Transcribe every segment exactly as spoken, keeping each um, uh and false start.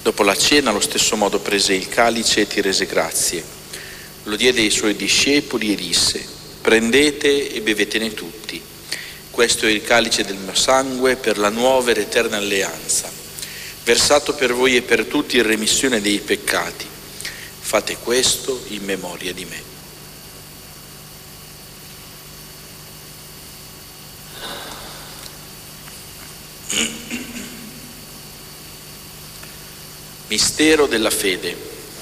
Dopo la cena, allo stesso modo prese il calice e ti rese grazie. Lo diede ai suoi discepoli e disse: prendete e bevetene tutti. Questo è il calice del mio sangue per la nuova ed eterna alleanza, versato per voi e per tutti in remissione dei peccati. Fate questo in memoria di me. Mistero della fede.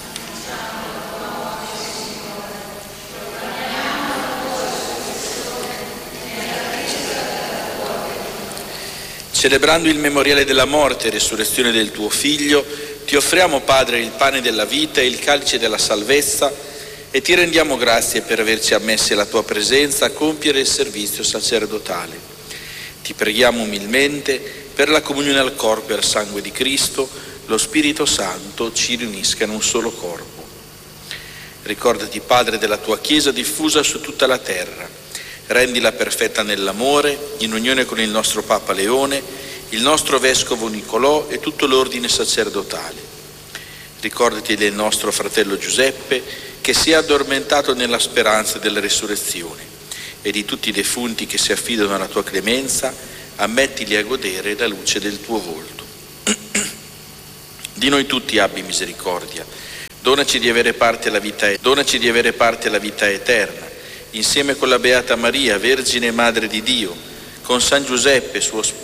Celebrando il memoriale della morte e resurrezione del tuo Figlio, ti offriamo, Padre, il pane della vita e il calice della salvezza e ti rendiamo grazie per averci ammessi alla tua presenza a compiere il servizio sacerdotale. Ti preghiamo umilmente per la comunione al corpo e al sangue di Cristo, lo Spirito Santo ci riunisca in un solo corpo. Ricordati, Padre, della tua Chiesa diffusa su tutta la terra. Rendila perfetta nell'amore, in unione con il nostro Papa Leone, il nostro Vescovo Nicolò e tutto l'ordine sacerdotale. Ricordati del nostro fratello Giuseppe, che si è addormentato nella speranza della risurrezione, e di tutti i defunti che si affidano alla tua clemenza, ammettili a godere la luce del tuo volto. Di noi tutti abbi misericordia, donaci di avere parte alla vita, donaci di avere parte alla vita eterna, insieme con la Beata Maria, Vergine e Madre di Dio, con San Giuseppe, suo sposo,